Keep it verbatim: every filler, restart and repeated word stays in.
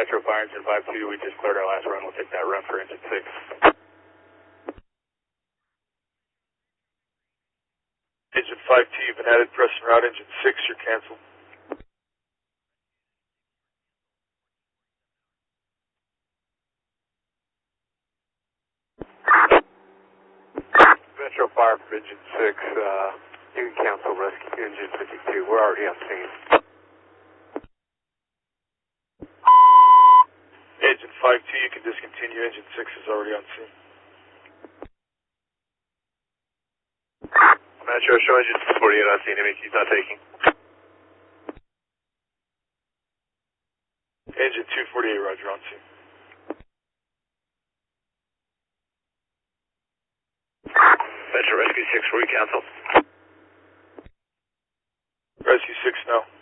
Metro Fire Engine five two, we just cleared our last run. We'll take that run for engine six. Engine five two, you've been added, press and route. Engine six, you're canceled. Metro Fire for engine six, uh, you can cancel rescue engine fifty-two. We're already on scene. Engine five two, you can discontinue. Engine six is already on scene. Metro, show engine two forty-eight on scene. He's not taking. Engine two forty-eight, roger, on scene. Metro Rescue six, were you canceled? Rescue six, no.